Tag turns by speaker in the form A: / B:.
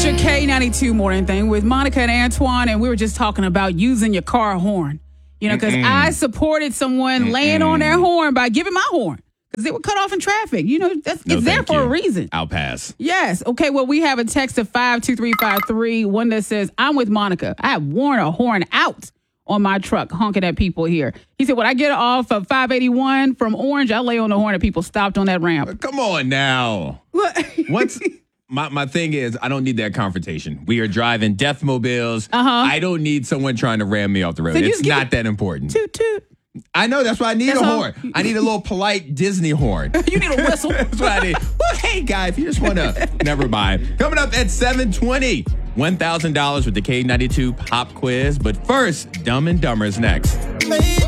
A: It's your K92 morning thing with Monica and Antoine, and we were just talking about using your car horn. You know, because I supported someone laying on their horn by giving my horn because they were cut off in traffic. You know, it's there for a reason.
B: I'll pass.
A: Yes. Okay, well, we have a text of 52353, one that says, I'm with Monica. I have worn a horn out on my truck, honking at people here. He said, when I get off of 581 from Orange, I lay on the horn and people stopped on that ramp.
B: Come on now. What's my thing is, I don't need that confrontation. We are driving deathmobiles. I don't need someone trying to ram me off the road. So it's not that important.
A: Toot, toot.
B: I know. That's why I need a horn. I need a little polite Disney horn.
A: You need a whistle.
B: That's what I need. Well, hey, guy, if you just want to, never mind. Coming up at 7:20, $1,000 with the K92 pop quiz. But first, Dumb and Dumber is next.